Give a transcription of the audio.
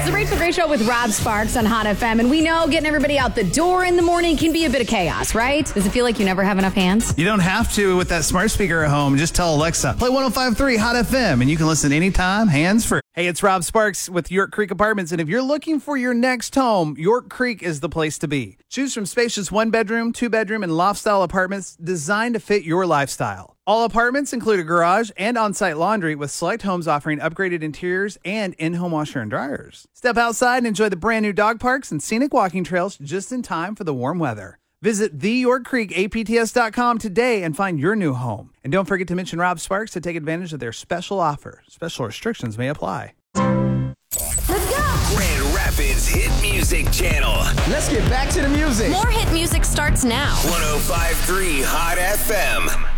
It's the Rachel Gray Show with Rob Sparks on Hot FM. And we know getting everybody out the door in the morning can be a bit of chaos, right? Does it feel like you never have enough hands? You don't have to with that smart speaker at home. Just tell Alexa, play 105.3 Hot FM, and you can listen anytime, hands-free. Hey, it's Rob Sparks with York Creek Apartments, and if you're looking for your next home, York Creek is the place to be. Choose from spacious one-bedroom, two-bedroom, and loft-style apartments designed to fit your lifestyle. All apartments include a garage and on-site laundry, with select homes offering upgraded interiors and in-home washer and dryers. Step outside and enjoy the brand-new dog parks and scenic walking trails just in time for the warm weather. Visit theyorkcreekapts.com today and find your new home. And don't forget to mention Rob Sparks to take advantage of their special offer. Special restrictions may apply. Let's go! Grand Rapids Hit Music Channel. Let's get back to the music. More hit music starts now. 105.3 Hot FM.